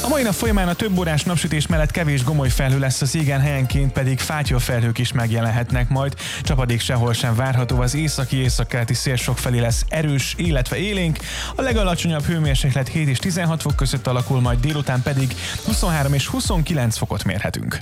mai nap folyamán a több órás napsütés mellett kevés gomoly felhő lesz az égen, helyenként pedig fátyolfelhők is megjelenhetnek majd. Csapadék sehol sem várható, az északi-északkeleti szél sokfelé lesz erős, illetve élénk. A legalacsonyabb hőmérséklet 7 és 16 fok között alakul, majd délután pedig 23 és 29 fokot mérhetünk.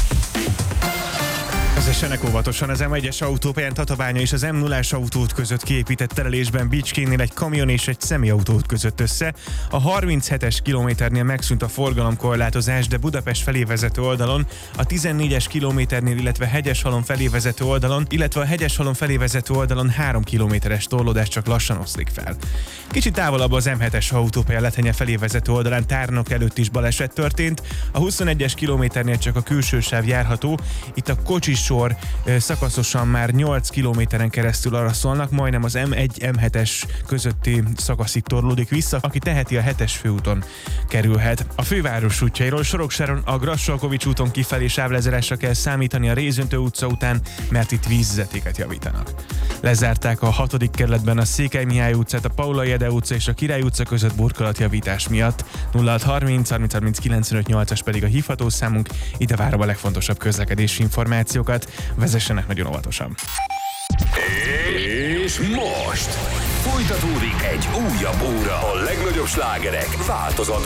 Vezessenek óvatosan, az M1-es autópályán Tatabánya és az M0-as autóút között kiépített terelésben Bicskénél egy kamion és egy személyautóút között össze. A 37-es kilométernél megszűnt a forgalomkorlátozás, de Budapest felé vezető oldalon, a 14-es kilométernél, illetve Hegyeshalom felé vezető oldalon, illetve a Hegyeshalom felé vezető oldalon 3 kilométeres torlódás csak lassan oszlik fel. Kicsit távolabb az M7-es autópálya Lethenye felé vezető oldalán Tárnok előtt is baleset történt. A 21-es kilométernél csak a külső sáv járható, itt a kocsisor szakaszosan már 8 kilométeren keresztül arra szólnak, majdnem az M1-M7-es közötti szakaszig torlódik vissza, aki teheti, a 7-es főúton kerülhet. A főváros útjairól Soroksáron a Grassalkovich úton kifelé sávlezárásra kell számítani a Rézöntő utca után, mert itt vízvezetéket javítanak. Lezárták a 6. kerületben a Székely Mihály utcát, a Paula Jede utca és a Király utca között burkolatjavítás miatt. 0630 30 30 95 8-as pedig a hívható számunk, ide várom a legfontosabb közlekedési információkat. Vezessenek nagyon óvatosan. És most folytatódik egy újabb óra. A legnagyobb slágerek változatlan